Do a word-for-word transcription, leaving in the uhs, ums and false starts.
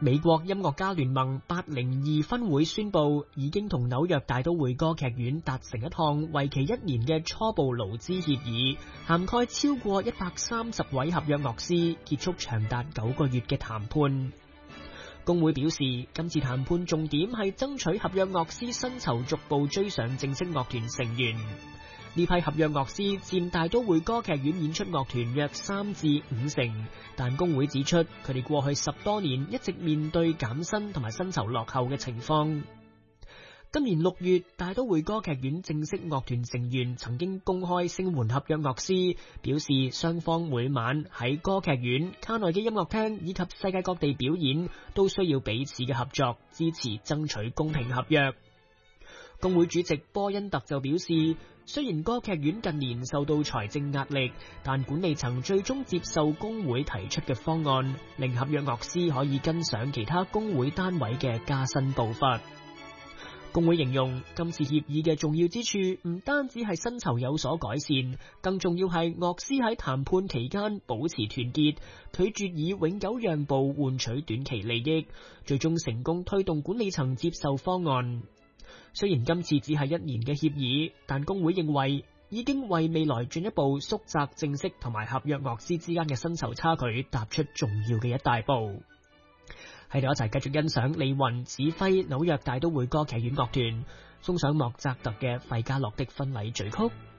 美國音樂家聯盟八零二分會宣布，已經同紐約大都會歌劇院達成一項為期一年嘅初步勞資協議，涵蓋超過一百三十位合約樂師，結束長達九個月嘅談判。工會表示，今次談判重點係爭取合約樂師薪酬逐步追上正式樂團成員。呢批合約樂師佔大都會歌劇院演出樂團約三至五成，但工會指出，佢哋過去十多年一直面對減薪同埋薪酬落後嘅情況。今年六月，大都會歌劇院正式樂團成員曾經公開聲援合約樂師，表示雙方每晚喺歌劇院、卡內基音樂廳以及世界各地表演，都需要彼此嘅合作，支持爭取公平合約。工會主席波恩特就表示，雖然歌劇院近年受到財政壓力，但管理層最終接受工會提出嘅方案，令合約樂師可以跟上其他工會單位嘅加薪步伐。工會形容今次協議嘅重要之處，唔單止係薪酬有所改善，更重要係樂師喺談判期間保持團結，拒絕以永久讓步換取短期利益，最終成功推動管理層接受方案。雖然今次只係一年嘅協議，但工會認為已經為未來進一步縮窄正式同埋合約樂師之間嘅薪酬差距踏出重要嘅一大步。喺度一齊繼續欣賞李雲指揮紐約大都會歌劇院樂團送上莫扎特嘅費加洛的婚禮序曲。